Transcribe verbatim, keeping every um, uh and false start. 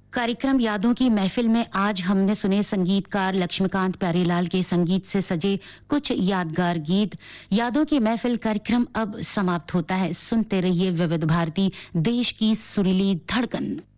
कार्यक्रम यादों की महफिल में आज हमने सुने संगीतकार लक्ष्मीकांत प्यारेलाल के संगीत से सजे कुछ यादगार गीत। यादों की महफिल कार्यक्रम अब समाप्त होता है। सुनते रहिए विविध भारती, देश की सुरीली धड़कन।